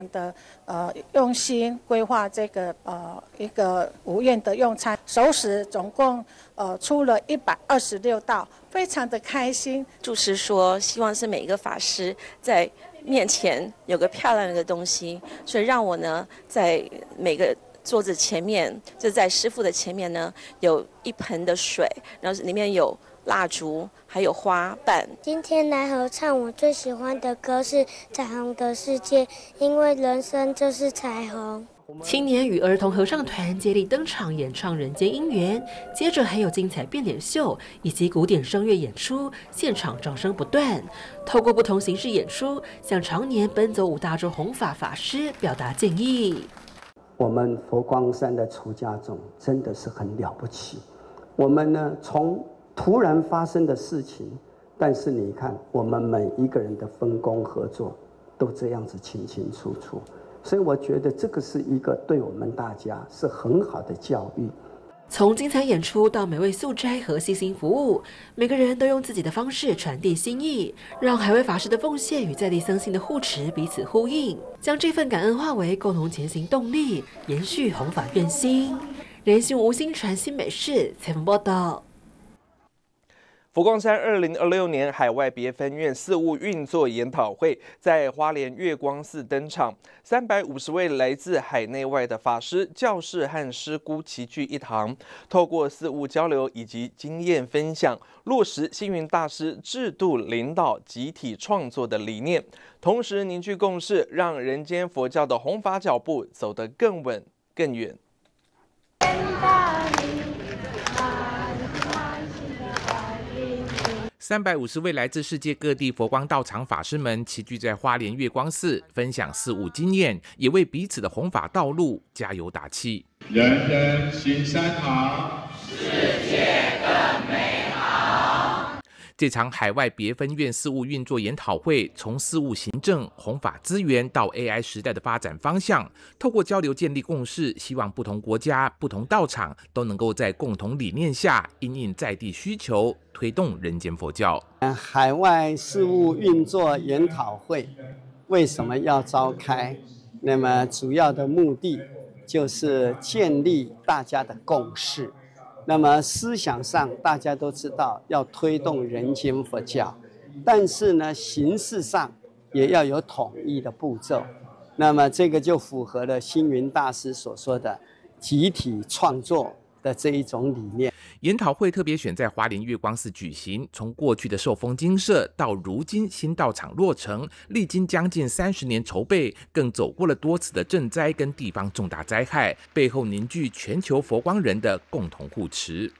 的用心规划这个一个午宴的用餐，熟食总共出了126道，非常的开心。 祝师说，希望是每一个法师在面前有个漂亮的东西，所以让我呢在每个桌子前面，就在师父的前面呢，有一盆的水，然后里面有蜡烛，还有花瓣。 今天来合唱，我最喜欢的歌是《彩虹的世界》，因为人生就是彩虹。 青年与儿童合唱团接力登场演唱《人间姻缘》，接着还有精彩变脸秀以及古典声乐演出，现场掌声不断。透过不同形式演出，向常年奔走5大洲弘法法师表达敬意。 我们佛光山的出家众真的是很了不起。我们呢，从突然发生的事情，但是你看，我们每一个人的分工合作都这样子清清楚楚。所以我觉得这个是一个对我们大家是很好的教育。 从精彩演出到美味素斋和细心服务，每个人都用自己的方式传递心意，让海外法师的奉献与在地僧信的护持彼此呼应，将这份感恩化为共同前行动力，延续弘法愿心。人心无心传新美事，采访报道。 佛光山2026年海外别分院事务运作研讨会在花莲月光寺登场，350位来自海内外的法师、教士和师姑齐聚一堂，透过事务交流以及经验分享，落实星云大师制度领导、集体创作的理念，同时凝聚共识，让人间佛教的弘法脚步走得更稳、更远。 350位来自世界各地佛光道场法师们齐聚在花莲月光寺，分享事务经验，也为彼此的弘法道路加油打气。 人人行善行，世界更美好。 这场海外别分院事务运作研讨会，从事务行政、弘法资源到 AI 时代的发展方向，透过交流建立共识，希望不同国家、不同道场都能够在共同理念下，因应在地需求，推动人间佛教。 海外事务运作研讨会为什么要召开？那么主要的目的就是建立大家的共识。那么思想上大家都知道要推动人间佛教，但是呢形式上也要有统一的步骤。那么这个就符合了星云大师所说的集体创作的这一种理念。 研讨会特别选在花莲月光寺举行，从过去的寿丰精舍到如今新道场落成，历经将近30年筹备，更走过了多次的赈灾跟地方重大灾害，背后凝聚全球佛光人的共同护持。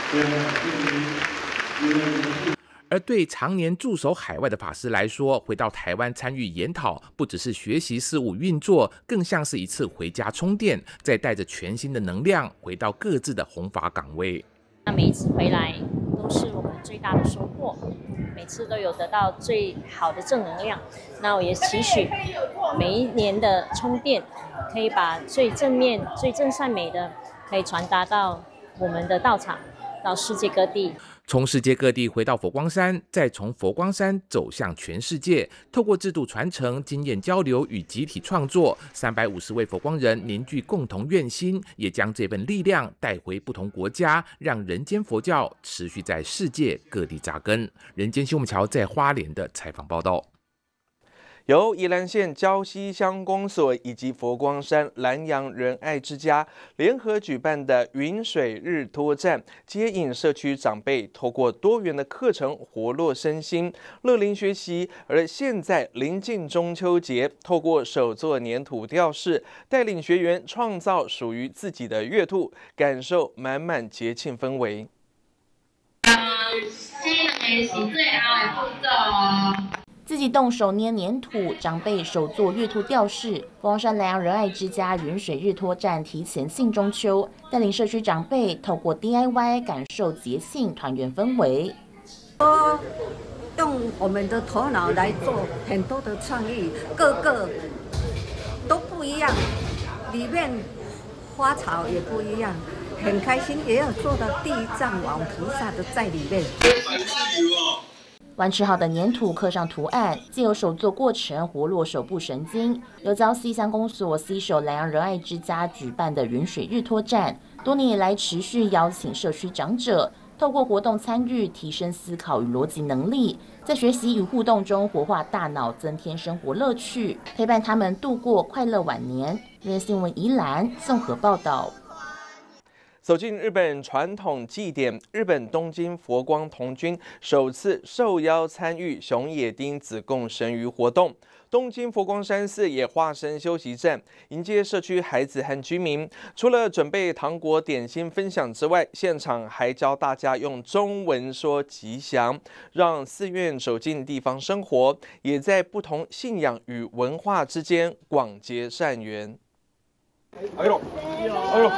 而对常年驻守海外的法师来说，回到台湾参与研讨，不只是学习事务运作，更像是一次回家充电，再带着全新的能量回到各自的弘法岗位。 那每一次回来都是我们最大的收获，每次都有得到最好的正能量。那我也期许每一年的充电，可以把最正面、最正善美的，可以传达到我们的道场，到世界各地。 从世界各地回到佛光山，再从佛光山走向全世界，透过制度传承、经验交流与集体创作，350位佛光人凝聚共同愿心，也将这份力量带回不同国家，让人间佛教持续在世界各地扎根。人间新闻桥在花莲的采访报道。 由宜兰县礁溪乡公所以及佛光山南洋仁爱之家联合举办的云水日托站，接引社区长辈透过多元的课程活络身心，乐龄学习。而现在临近中秋节，透过手作黏土吊饰，带领学员创造属于自己的乐兔，感受满满节庆氛围。 自己动手捏黏土，长辈手做月兔吊饰。佛光山南洋仁爱之家云水日托站提前庆中秋，带领社区长辈透过 DIY 感受节庆团圆氛围。 用我们的头脑来做很多的创意，个个都不一样，里面花草也不一样，很开心。也有做到地藏王菩萨的在里面。 弯曲好的粘土刻上图案，借由手作过程活络手部神经。由礁溪乡公所 C 手南洋仁爱之家举办的云水日托站，多年以来持续邀请社区长者，透过活动参与，提升思考与逻辑能力，在学习与互动中活化大脑，增添生活乐趣，陪伴他们度过快乐晚年。人新闻宜兰综合报道。 走进日本传统祭典，日本东京佛光童军首次受邀参与熊野町子贡神鱼活动。东京佛光山寺也化身休息站，迎接社区孩子和居民。除了准备糖果点心分享之外，现场还教大家用中文说吉祥，让寺院走进地方生活，也在不同信仰与文化之间广结善缘。哎呦，哎呦！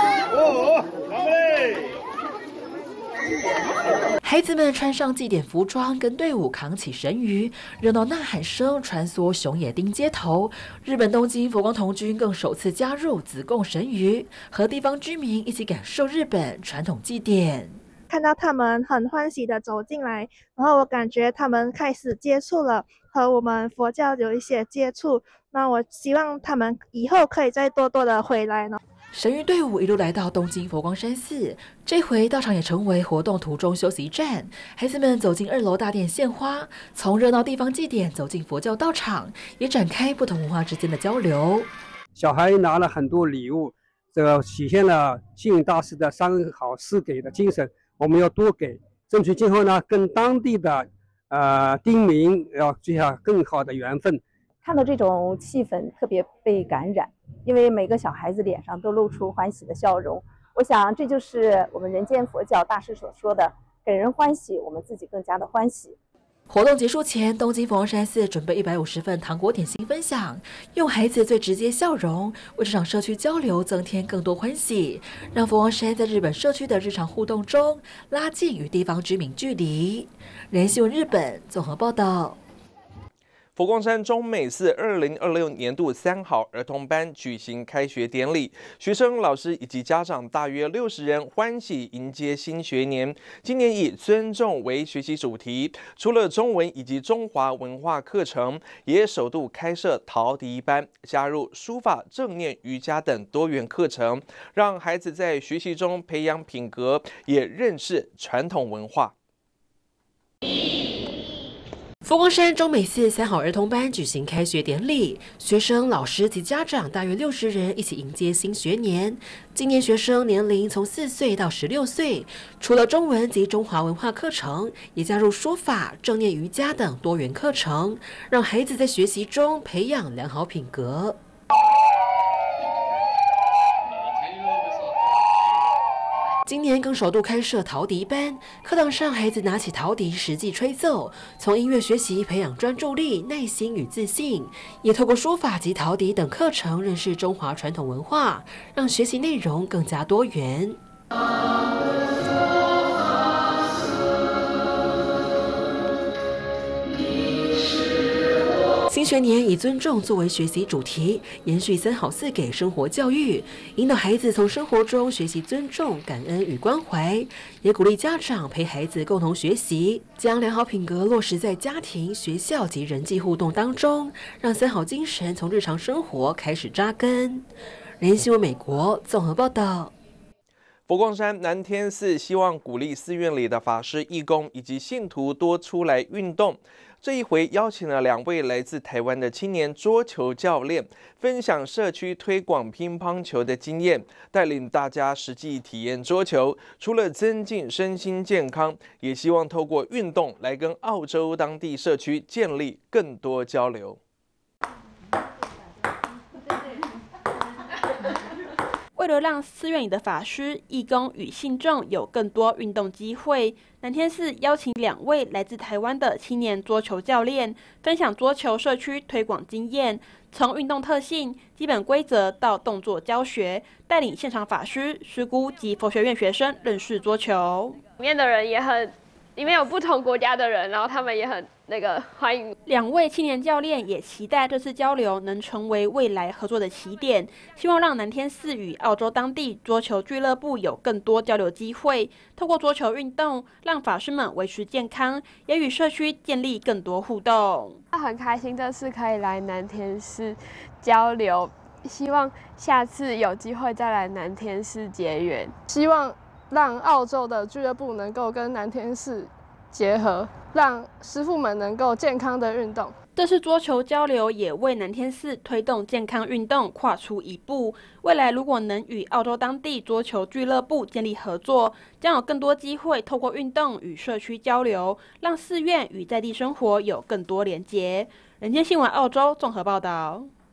孩子们穿上祭典服装，跟队伍扛起神鱼，热闹呐喊声穿梭熊野町街头。日本东京佛光童军更首次加入子贡神鱼，和地方居民一起感受日本传统祭典。 看到他们很欢喜的走进来，然后我感觉他们开始接触了，和我们佛教有一些接触。那我希望他们以后可以再多多的回来呢。 神鱼队伍一路来到东京佛光山寺，这回道场也成为活动途中休息站。孩子们走进2楼大殿献花，从热闹地方祭典走进佛教道场，也展开不同文化之间的交流。 小孩拿了很多礼物，这个体现了星云大师的3好4给的精神，我们要多给，争取今后呢跟当地的町民要结下更好的缘分。 看到这种气氛特别被感染，因为每个小孩子脸上都露出欢喜的笑容。我想这就是我们人间佛教大师所说的，给人欢喜，我们自己更加的欢喜。 活动结束前，东京佛光山寺准备150份糖果点心分享，用孩子最直接笑容为这场社区交流增添更多欢喜，让佛光山在日本社区的日常互动中拉近与地方居民距离。人新闻日本综合报道。 佛光山中美寺2026年度3好儿童班举行开学典礼，学生、老师以及家长大约60人欢喜迎接新学年。今年以尊重为学习主题，除了中文以及中华文化课程，也首度开设陶笛班，加入书法、正念、瑜伽等多元课程，让孩子在学习中培养品格，也认识传统文化。 佛光山中美寺3好儿童班举行开学典礼，学生、老师及家长大约60人一起迎接新学年。今年学生年龄从4岁到16岁，除了中文及中华文化课程，也加入书法、正念、瑜伽等多元课程，让孩子在学习中培养良好品格。今年更首度开设陶笛班，课堂上孩子拿起陶笛实际吹奏，从音乐学习培养专注力、耐心与自信，也透过书法及陶笛等课程认识中华传统文化，让学习内容更加多元。新学年以尊重作为学习主题，延续3好4给生活教育，引导孩子从生活中学习尊重、感恩与关怀，也鼓励家长陪孩子共同学习，将良好品格落实在家庭、学校及人际互动当中，让3好精神从日常生活开始扎根。人新闻美国综合报道。 佛光山南天寺希望鼓励寺院里的法师、义工以及信徒多出来运动。这一回邀请了2位来自台湾的青年桌球教练，分享社区推广乒乓球的经验，带领大家实际体验桌球。除了增进身心健康，也希望透过运动来跟澳洲当地社区建立更多交流。 为了让寺院里的法师、义工与信众有更多运动机会，南天寺邀请2位来自台湾的青年桌球教练，分享桌球社区推广经验，从运动特性、基本规则到动作教学，带领现场法师、师姑及佛学院学生认识桌球。 里面的人也很，里面有不同国家的人，然后他们也很欢迎2位青年教练，也期待这次交流能成为未来合作的起点，希望让南天寺与澳洲当地桌球俱乐部有更多交流机会，透过桌球运动让法师们维持健康，也与社区建立更多互动。 很开心这次可以来南天寺交流，希望下次有机会再来南天寺结缘， 希望让澳洲的俱乐部能够跟南天寺结合，让师傅们能够健康的运动。 这次桌球交流也为南天寺推动健康运动跨出一步。未来如果能与澳洲当地桌球俱乐部建立合作，将有更多机会透过运动与社区交流，让寺院与在地生活有更多连结。人间新闻澳洲综合报道。